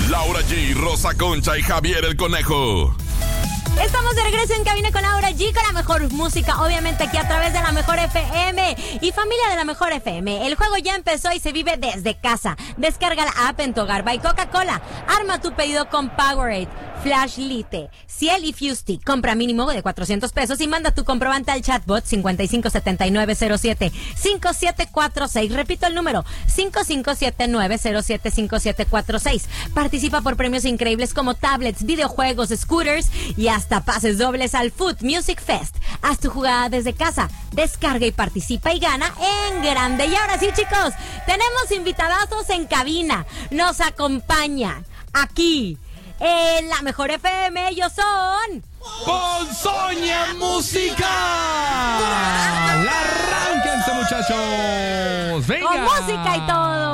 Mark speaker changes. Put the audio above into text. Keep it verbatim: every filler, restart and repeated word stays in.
Speaker 1: Laura G, Rosa Concha y Javier el Conejo.
Speaker 2: Estamos de regreso en Cabina con Laura G, con la mejor música, obviamente aquí a través de la Mejor F M. Y familia de la Mejor F M, el juego ya empezó y se vive desde casa. Descarga la app en tu hogar. By Coca-Cola. Arma tu pedido con Powerade, Flash Lite, Ciel y Fusti. Compra mínimo de cuatrocientos pesos y manda tu comprobante al chatbot cincuenta y cinco setenta y nueve cero siete cinco siete cuatro seis. Repito el número, cinco cinco siete nueve cero siete cinco siete cuatro seis. Participa por premios increíbles como tablets, videojuegos, scooters y hasta pases dobles al Food Music Fest. Haz tu jugada desde casa, descarga y participa y gana en grande. Y ahora sí, chicos, tenemos invitadazos en cabina. Nos acompaña aquí en la Mejor F M. Ellos son
Speaker 3: Ponzoña Música. ¡Arránquense, muchachos! ¡Venga!
Speaker 2: Con música y todo.